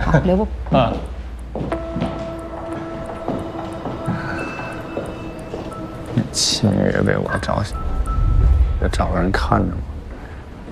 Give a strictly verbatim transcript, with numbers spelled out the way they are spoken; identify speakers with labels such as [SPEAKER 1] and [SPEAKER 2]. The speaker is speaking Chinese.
[SPEAKER 1] 好，留步。
[SPEAKER 2] 啊。
[SPEAKER 3] 秦爷为我着想，得找个人看着我。